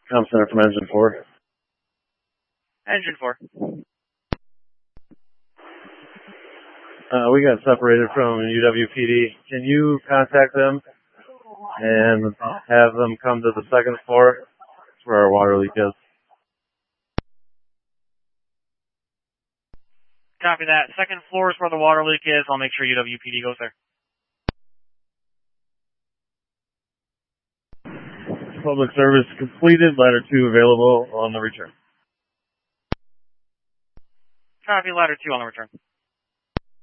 Com center from Engine 4. Engine 4. We got separated from UWPD. Can you contact them and have them come to the second floor? That's where our water leak is. Copy that. Second floor is where the water leak is. I'll make sure UWPD goes there. Public service completed. Ladder 2 available on the return. Copy, ladder 2 on the return.